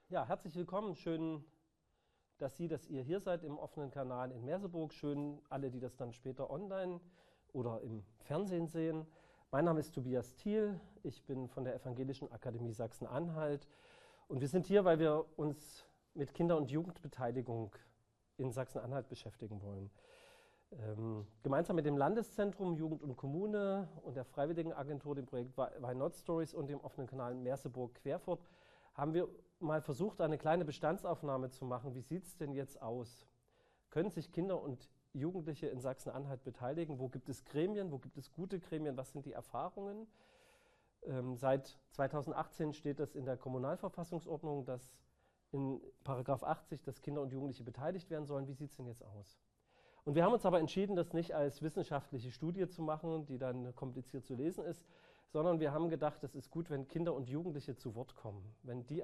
Ja, herzlich willkommen. Schön, dass ihr hier seid im offenen Kanal in Merseburg. Schön, alle, die das dann später online oder im Fernsehen sehen. Mein Name ist Tobias Thiel. Ich bin von der Evangelischen Akademie Sachsen-Anhalt. Und wir sind hier, weil wir uns mit Kinder- und Jugendbeteiligung in Sachsen-Anhalt beschäftigen wollen. Gemeinsam mit dem Landeszentrum Jugend und Kommune und der Freiwilligenagentur, dem Projekt Why Not Stories und dem offenen Kanal Merseburg-Querfurt haben wir mal versucht, eine kleine Bestandsaufnahme zu machen. Wie sieht es denn jetzt aus? Können sich Kinder und Jugendliche in Sachsen-Anhalt beteiligen? Wo gibt es Gremien? Wo gibt es gute Gremien? Was sind die Erfahrungen? Seit 2018 steht das in der Kommunalverfassungsordnung, dass in Paragraph 80, dass Kinder und Jugendliche beteiligt werden sollen. Wie sieht es denn jetzt aus? Und wir haben uns aber entschieden, das nicht als wissenschaftliche Studie zu machen, die dann kompliziert zu lesen ist, sondern wir haben gedacht, es ist gut, wenn Kinder und Jugendliche zu Wort kommen, wenn die